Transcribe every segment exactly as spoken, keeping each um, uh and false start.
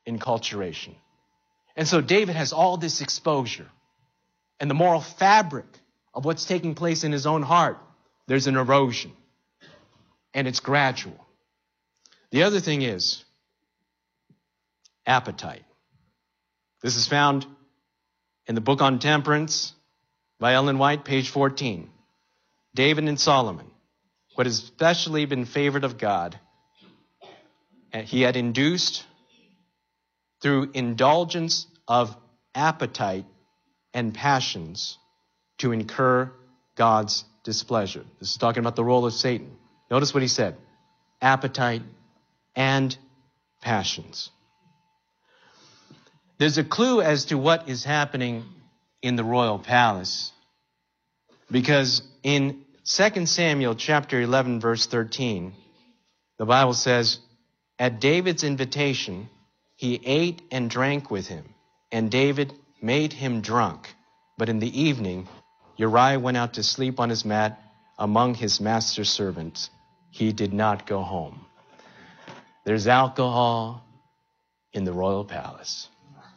enculturation. And so David has all this exposure. And the moral fabric of what's taking place in his own heart, there's an erosion. And it's gradual. The other thing is appetite. This is found in the book on temperance by Ellen White, page fourteen. David and Solomon, what has especially been favored of God, and he had induced through indulgence of appetite and passions to incur God's displeasure. This is talking about the role of Satan. Notice what he said. Appetite and passions. There's a clue as to what is happening in the royal palace. Because in Second Samuel chapter eleven, verse thirteen, the Bible says, at David's invitation, he ate and drank with him, and David made him drunk. But in the evening, Uriah went out to sleep on his mat among his master's servants. He did not go home. There's alcohol in the royal palace.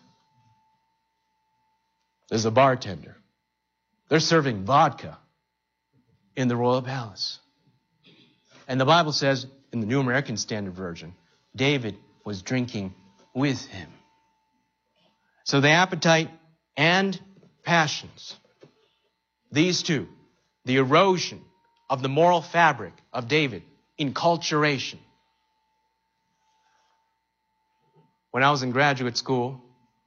There's a bartender. They're serving vodka in the royal palace. And the Bible says, in the New American Standard Version, David was drinking with him. So the appetite and passions, these two, the erosion of the moral fabric of David, enculturation. When I was in graduate school,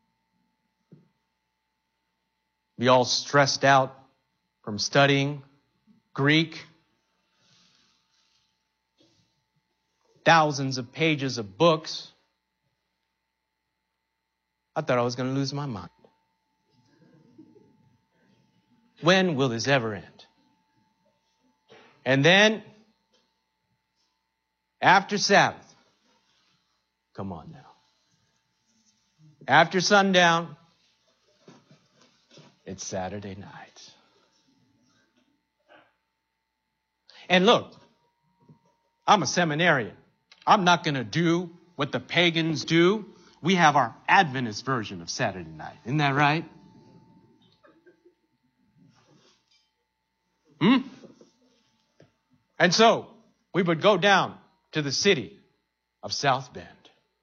be all stressed out from studying Greek, thousands of pages of books. I thought I was going to lose my mind. When will this ever end? And then, after Sabbath, come on now. After sundown, it's Saturday night. And look, I'm a seminarian. I'm not going to do what the pagans do. We have our Adventist version of Saturday night. Isn't that right? Hmm? And so, we would go down to the city of South Bend.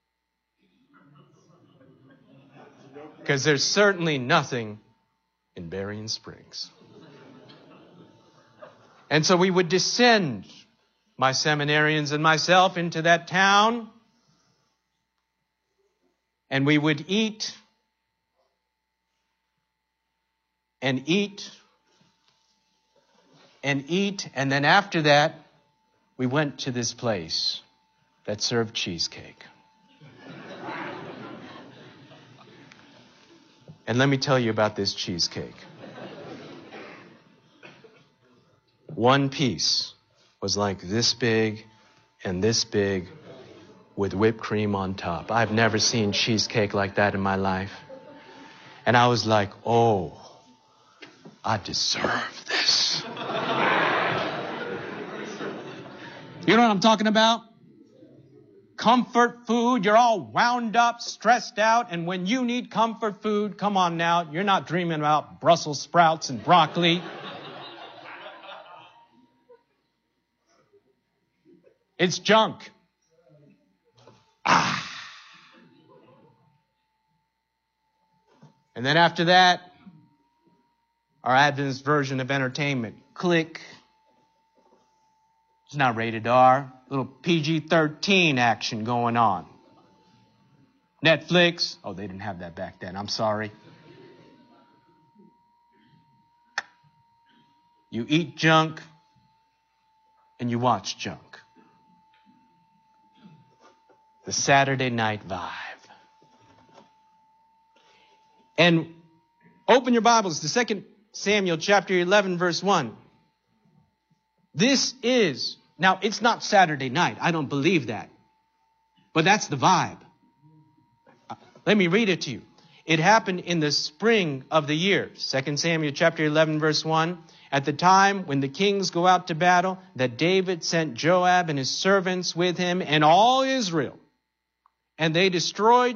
Because there's certainly nothing in Berrien Springs. And so we would descend, my seminarians and myself, into that town. And we would eat and eat and eat. And then after that, we went to this place that served cheesecake. And let me tell you about this cheesecake. One piece was like this big and this big with whipped cream on top. I've never seen cheesecake like that in my life. And I was like, oh, I deserve this. You know what I'm talking about? Comfort food. You're all wound up, stressed out. And when you need comfort food, come on now. You're not dreaming about Brussels sprouts and broccoli. It's junk. Ah. And then after that, our Adventist version of entertainment. Click. It's not rated R. Little P G thirteen action going on. Netflix. Oh, they didn't have that back then. I'm sorry. You eat junk and you watch junk. The Saturday night vibe. And open your Bibles to Second Samuel chapter eleven, verse one. This is, now it's not Saturday night. I don't believe that. But that's the vibe. Let me read it to you. It happened in the spring of the year. Second Samuel chapter eleven, verse one. At the time when the kings go out to battle, that David sent Joab and his servants with him and all Israel. And they destroyed